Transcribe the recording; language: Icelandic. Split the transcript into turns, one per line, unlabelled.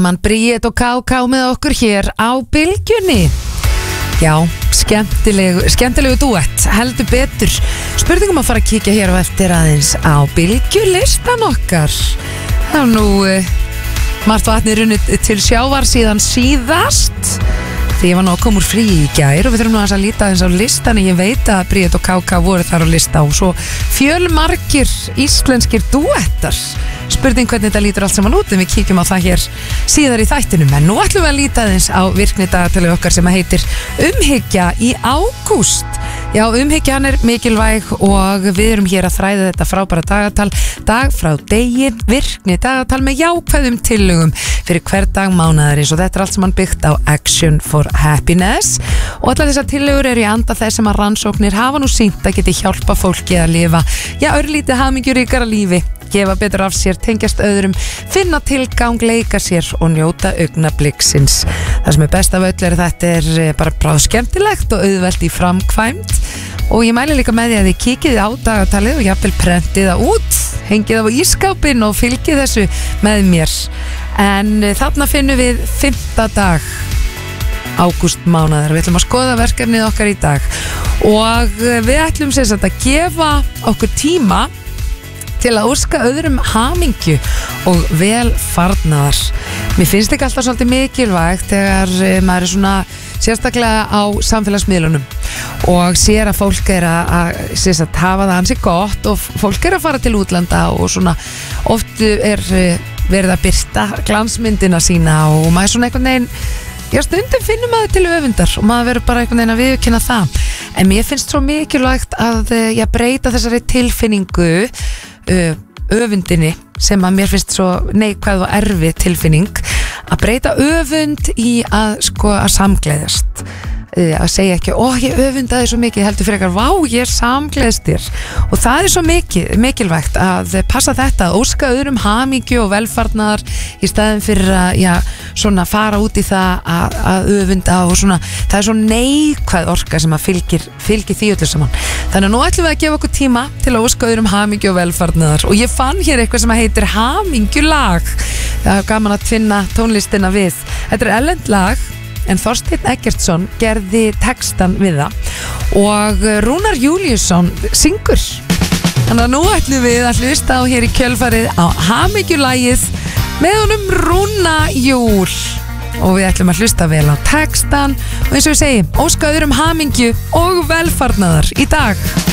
Man Bríet og KK með okkur hér á Bylgjunni. Já, skemmtilegu duett, heldur betur. Spurningum að fara að kíkja hér á eftir aðeins á Bylgjulistan okkar. Það nú margt vatni runnið til sjávar síðan síðast. Því ég var nú að koma úr frí í gær og við þurfum nú að líta aðeins á listan. Ég veit að Bríet og KK voru þar á lista og svo fjölmargir íslenskir duettar. Spurning hvernig þetta lítur allt saman út, en við kíkjum á það hér síðar í þættinum. En nú ætlum við að líta aðeins á virknidagatalið okkar sem heitir Umhyggja í ágúst. Já, umhyggjan mikilvæg og við erum hér að þræða þetta frábæra dagatal, dag frá degi, virknidagatal með jákvæðum tillögum fyrir hver dag mánaðarins, og þetta allt saman byggt á Action for Happiness. Og allar þessar tillögur eru í anda þess sem að rannsóknir hafa nú sýnt að geti hjálpa fólki að lifa, já, örlítið hamingjuríkara lífi, gefa betur af sér, tengjast öðrum, finna tilgang, leika sér og njóta augnabliksins. Það sem er best af öll þetta er bara bráð skemmtilegt og auðvelt í framkvæmd, og ég mæli líka með því að þið kíkið á dagatalið og jafnvel prentið það út, hengið á ískápinn og fylgið þessu með mér. En þarna finnum við 5. dag ágústmánaðar. Við ætlum að skoða verkefnið okkar í dag og við ætlum sem sagt að gefa okkur tíma til að óska öðrum hamingju og velfarnaðar. Mér finnst ekki alltaf svolítið mikilvægt þegar maður er svona sérstaklega á samfélagsmiðlunum og sér að fólk er að hafa það ansi gott og fólk er að fara til útlanda og svona oft er verið að birta glansmyndina sína og maður svona einhvern veginn, já, stundum finnum maður til öfundar og maður verður bara einhvern veginn að viðurkenna það. En mér finnst svo mikilvægt að breyta þessari tilfinningu, öfundinni, sem að mér finnst svo neikvæð og erfið tilfinning, að breyta öfund í að samgleðjast, að segja ekki, ég öfundaði svo mikið, heldur fyrir ekkert, vá, ég samgleðst þér. Og það er svo mikilvægt að passa þetta, að óska öðrum hamingju og velfarnaðar í staðin fyrir að svona fara út í það að öfunda og svona, það er svo neikvæð orka sem að fylgir því öllu saman. Þannig að nú ætlum við að gefa okkur tíma til að óska öðrum hamingju og velfarnaðar, og ég fann hér eitthvað sem heitir hamingjulag. Það er gaman að tvinna tónlistina við. Þetta er erlent lag, en Þorsteinn Eggertsson gerði textan við það og Rúnar Júlíusson syngur. Þannig að nú ætlum við að hlusta á hér í kjölfarið á hamingjulagið með honum Rúna Júl, og við ætlum að hlusta vel á textan og eins og við segjum, óska öðrum hamingju og velfarnaðar í dag.